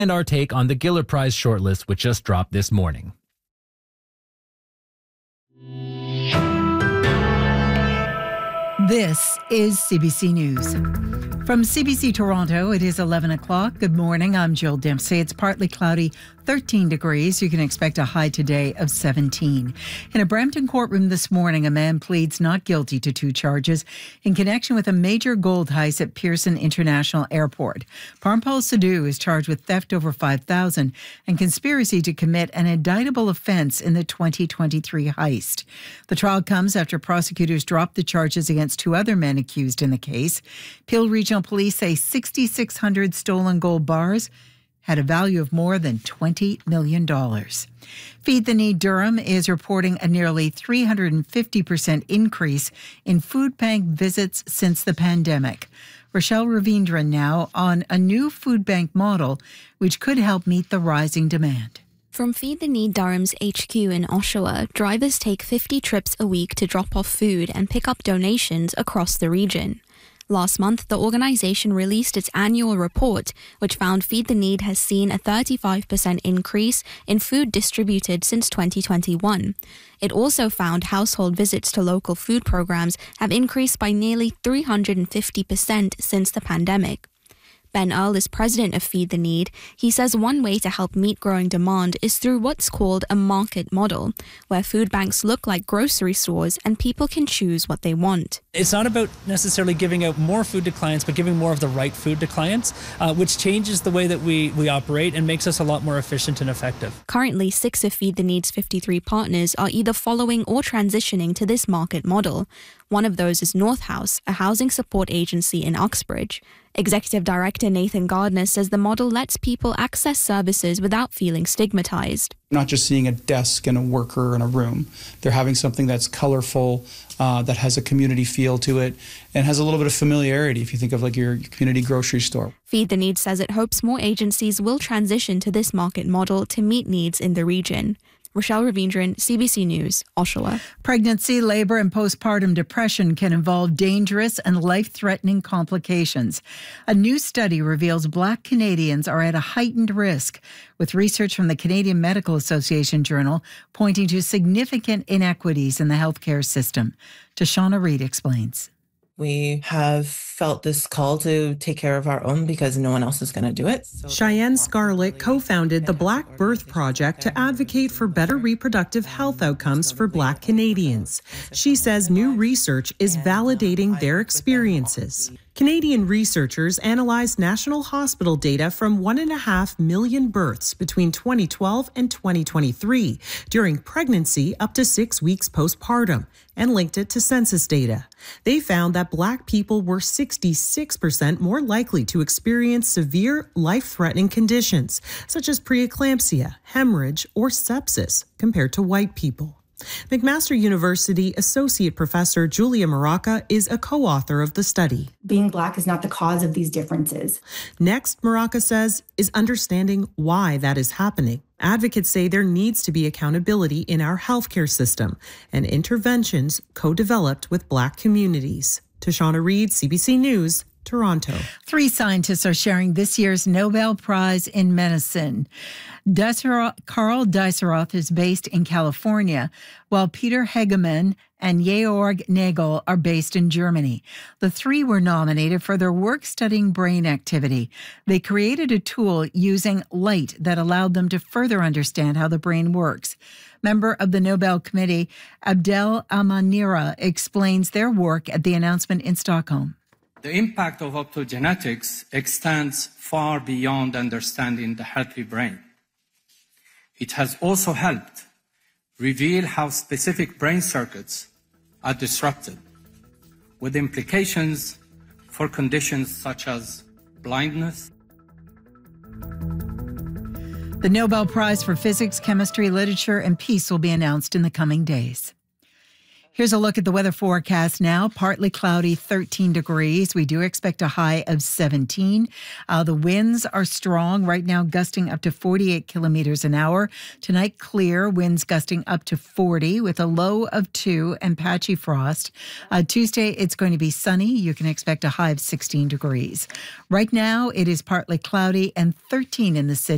and our take on the Giller Prize shortlist, which just dropped this morning. This is CBC News. From CBC Toronto, it is 11 o'clock. Good morning. I'm Jill Dempsey. It's partly cloudy, 13 degrees. You can expect a high today of 17. In a Brampton courtroom this morning, a man pleads not guilty to 2 charges in connection with a major gold heist at Pearson International Airport. Parmpal Sidhu is charged with theft over $5,000 and conspiracy to commit an indictable offence in the 2023 heist. The trial comes after prosecutors dropped the charges against 2 other men accused in the case. Peel Regional Police say 6,600 stolen gold bars had a value of more than $20 million. Feed the Need Durham is reporting a nearly 350% increase in food bank visits since the pandemic. Rochelle Ravindran now on a new food bank model which could help meet the rising demand. From Feed the Need Durham's HQ in Oshawa, drivers take 50 trips a week to drop off food and pick up donations across the region. Last month, the organisation released its annual report, which found Feed the Need has seen a 35% increase in food distributed since 2021. It also found household visits to local food programs have increased by nearly 350% since the pandemic. Ben Earl is president of Feed the Need. He says one way to help meet growing demand is through what's called a market model, where food banks look like grocery stores and people can choose what they want. It's not about necessarily giving out more food to clients, but giving more of the right food to clients, which changes the way that we operate and makes us a lot more efficient and effective. Currently, 6 of Feed the Need's 53 partners are either following or transitioning to this market model. One of those is North House, a housing support agency in Uxbridge. Executive Director Nathan Gardner says the model lets people access services without feeling stigmatized. Not just seeing a desk and a worker in a room. They're having something that's colorful, that has a community feel to it, and has a little bit of familiarity if you think of like your community grocery store. Feed the Need says it hopes more agencies will transition to this market model to meet needs in the region. Rochelle Ravindran, CBC News, Oshawa. Pregnancy, labor, and postpartum depression can involve dangerous and life-threatening complications. A new study reveals Black Canadians are at a heightened risk, with research from the Canadian Medical Association Journal pointing to significant inequities in the healthcare system. Tashana Reid explains. We have felt this call to take care of our own because no one else is going to do it. Cheyenne Scarlett co-founded the Black Birth Project to advocate for better reproductive health outcomes for Black Canadians. She says new research is validating their experiences. Canadian researchers analyzed national hospital data from 1.5 million births between 2012 and 2023 during pregnancy up to 6 weeks postpartum and linked it to census data. They found that Black people were 66% more likely to experience severe life-threatening conditions such as preeclampsia, hemorrhage, or sepsis compared to white people. McMaster University Associate Professor Julia Maraca is a co-author of the study. Being Black is not the cause of these differences. Next, Maraca says, is understanding why that is happening. Advocates say there needs to be accountability in our healthcare system and interventions co-developed with Black communities. Tashana Reid, CBC News, Toronto. 3 scientists are sharing this year's Nobel Prize in Medicine. Carl Dieseroth is based in California, while Peter Hegemann and Georg Nagel are based in Germany. The 3 were nominated for their work studying brain activity. They created a tool using light that allowed them to further understand how the brain works. Member of the Nobel Committee, Abdel Amanira, explains their work at the announcement in Stockholm. The impact of optogenetics extends far beyond understanding the healthy brain. It has also helped reveal how specific brain circuits are disrupted, with implications for conditions such as blindness. The Nobel Prize for Physics, Chemistry, Literature, and Peace will be announced in the coming days. Here's a look at the weather forecast now. Partly cloudy, 13 degrees. We do expect a high of 17. The winds are strong right now, gusting up to 48 kilometers an hour. Tonight, clear, winds gusting up to 40 with a low of 2 and patchy frost. Tuesday, it's going to be sunny. You can expect a high of 16 degrees. Right now, it is partly cloudy and 13 in the city.